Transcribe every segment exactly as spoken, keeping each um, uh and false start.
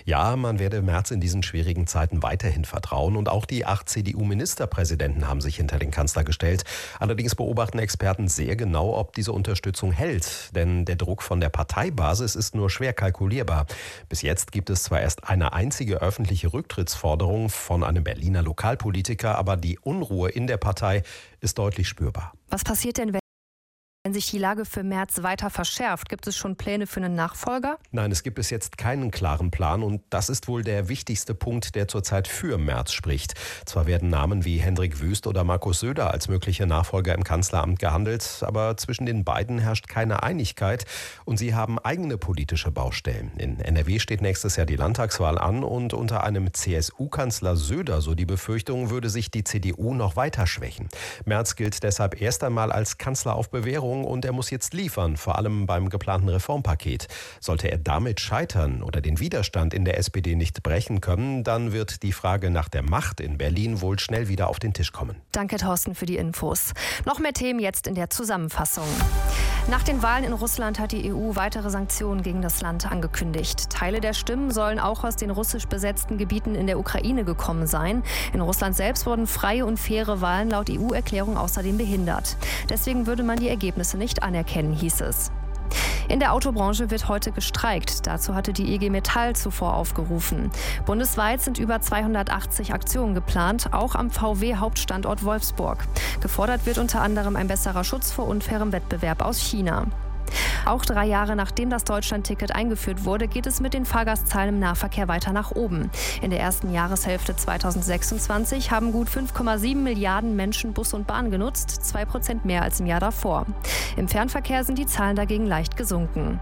Ja, man werde Merz in diesen schwierigen Zeiten weiterhin vertrauen. Und auch die acht C D U-Ministerpräsidenten haben sich hinter den Kanzler gestellt. Allerdings beobachten Experten sehr genau, ob diese Unterstützung hält. Denn der Druck von der Parteibasis ist nur schwer kalkulierbar. Bis jetzt gibt es zwar erst eine einzige öffentliche Rücktrittsforderung von einem Berliner Lokalpolitiker, aber die Unruhe in der Partei ist deutlich spürbar. Was passiert denn, wenn Wenn sich die Lage für Merz weiter verschärft? Gibt es schon Pläne für einen Nachfolger? Nein, es gibt bis jetzt keinen klaren Plan und das ist wohl der wichtigste Punkt, der zurzeit für Merz spricht. Zwar werden Namen wie Hendrik Wüst oder Markus Söder als mögliche Nachfolger im Kanzleramt gehandelt, aber zwischen den beiden herrscht keine Einigkeit und sie haben eigene politische Baustellen. In N R W steht nächstes Jahr die Landtagswahl an und unter einem C S U-Kanzler Söder, so die Befürchtung, würde sich die C D U noch weiter schwächen. Merz gilt deshalb erst einmal als Kanzler auf Bewährung und er muss jetzt liefern, vor allem beim geplanten Reformpaket. Sollte er damit scheitern oder den Widerstand in der S P D nicht brechen können, dann wird die Frage nach der Macht in Berlin wohl schnell wieder auf den Tisch kommen. Danke, Thorsten, für die Infos. Noch mehr Themen jetzt in der Zusammenfassung. Nach den Wahlen in Russland hat die E U weitere Sanktionen gegen das Land angekündigt. Teile der Stimmen sollen auch aus den russisch besetzten Gebieten in der Ukraine gekommen sein. In Russland selbst wurden freie und faire Wahlen laut E U-Erklärung außerdem behindert. Deswegen würde man die Ergebnisse nicht anerkennen, hieß es. In der Autobranche wird heute gestreikt. Dazu hatte die I G Metall zuvor aufgerufen. Bundesweit sind über zweihundertachtzig Aktionen geplant, auch am V W-Hauptstandort Wolfsburg. Gefordert wird unter anderem ein besserer Schutz vor unfairem Wettbewerb aus China. Auch drei Jahre nachdem das Deutschlandticket eingeführt wurde, geht es mit den Fahrgastzahlen im Nahverkehr weiter nach oben. In der ersten Jahreshälfte zweitausendsechsundzwanzig haben gut fünf Komma sieben Milliarden Menschen Bus und Bahn genutzt, zwei Prozent mehr als im Jahr davor. Im Fernverkehr sind die Zahlen dagegen leicht gesunken.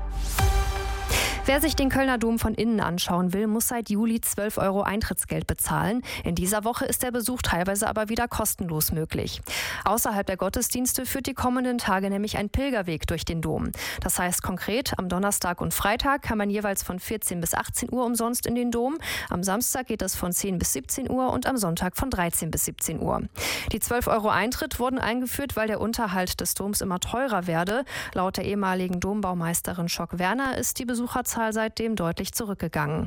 Wer sich den Kölner Dom von innen anschauen will, muss seit Juli zwölf Euro Eintrittsgeld bezahlen. In dieser Woche ist der Besuch teilweise aber wieder kostenlos möglich. Außerhalb der Gottesdienste führt die kommenden Tage nämlich ein Pilgerweg durch den Dom. Das heißt konkret, am Donnerstag und Freitag kann man jeweils von vierzehn bis achtzehn Uhr umsonst in den Dom. Am Samstag geht es von zehn bis siebzehn Uhr und am Sonntag von dreizehn bis siebzehn Uhr. Die zwölf Euro Eintritt wurden eingeführt, weil der Unterhalt des Doms immer teurer werde. Laut der ehemaligen Dombaumeisterin Schock-Werner ist die Besucherzahl seitdem deutlich zurückgegangen.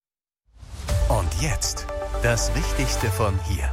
Und jetzt das Wichtigste von hier.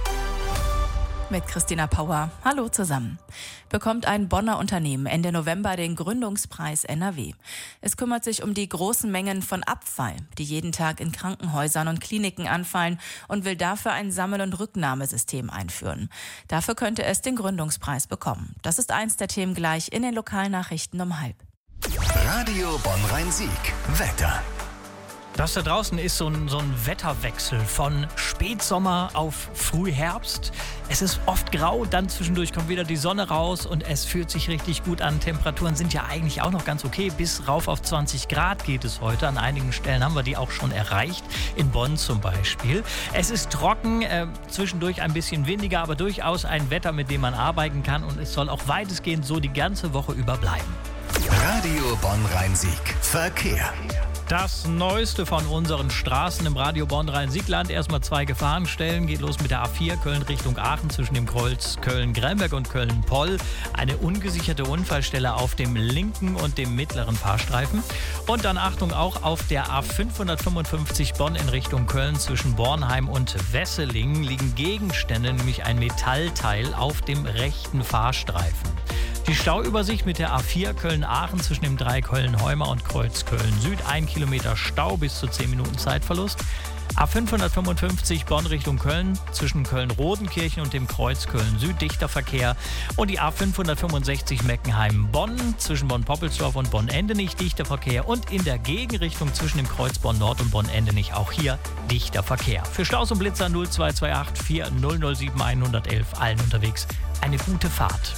Mit Christina Pauer. Hallo zusammen. Bekommt ein Bonner Unternehmen Ende November den Gründungspreis N R W. Es kümmert sich um die großen Mengen von Abfall, die jeden Tag in Krankenhäusern und Kliniken anfallen und will dafür ein Sammel- und Rücknahmesystem einführen. Dafür könnte es den Gründungspreis bekommen. Das ist eins der Themen gleich in den Lokalnachrichten um halb. Radio Bonn-Rhein-Sieg. Wetter. Das da draußen ist so ein, so ein Wetterwechsel von Spätsommer auf Frühherbst. Es ist oft grau, dann zwischendurch kommt wieder die Sonne raus und es fühlt sich richtig gut an. Temperaturen sind ja eigentlich auch noch ganz okay. Bis rauf auf zwanzig Grad geht es heute. An einigen Stellen haben wir die auch schon erreicht. In Bonn zum Beispiel. Es ist trocken, äh, zwischendurch ein bisschen windiger, aber durchaus ein Wetter, mit dem man arbeiten kann. Und es soll auch weitestgehend so die ganze Woche über bleiben. Radio Bonn-Rhein-Sieg. Verkehr. Das Neueste von unseren Straßen im Radio Bonn-Rhein-Sieg-Land. Erstmal zwei Gefahrenstellen. Geht los mit der A vier Köln Richtung Aachen zwischen dem Kreuz Köln-Gremberg und Köln-Poll. Eine ungesicherte Unfallstelle auf dem linken und dem mittleren Fahrstreifen. Und dann Achtung auch auf der A fünfhundertfünfundfünfzig Bonn in Richtung Köln zwischen Bornheim und Wesseling liegen Gegenstände, nämlich ein Metallteil auf dem rechten Fahrstreifen. Die Stauübersicht mit der A vier Köln-Aachen zwischen dem Dreieck Köln-Heumer und Kreuz Köln-Süd. Ein Kilometer Stau bis zu zehn Minuten Zeitverlust. A fünfhundertfünfundfünfzig Bonn Richtung Köln zwischen Köln-Rodenkirchen und dem Kreuz Köln-Süd dichter Verkehr. Und die A fünfhundertfünfundsechzig Meckenheim-Bonn zwischen Bonn-Poppelsdorf und Bonn-Endenich dichter Verkehr. Und in der Gegenrichtung zwischen dem Kreuz Bonn-Nord und Bonn-Endenich auch hier dichter Verkehr. Für Staus und Blitzer null zwei zwei acht vier null null sieben eins eins eins allen unterwegs. Eine gute Fahrt.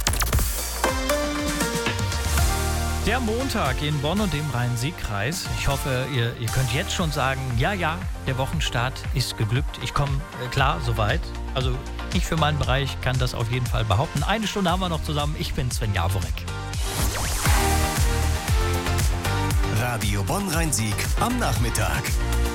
Der Montag in Bonn und dem Rhein-Sieg-Kreis. Ich hoffe, ihr, ihr könnt jetzt schon sagen, ja, ja, der Wochenstart ist geglückt. Ich komme äh, klar soweit. Also ich für meinen Bereich kann das auf jeden Fall behaupten. Eine Stunde haben wir noch zusammen. Ich bin Sven Jaworek. Radio Bonn-Rhein-Sieg am Nachmittag.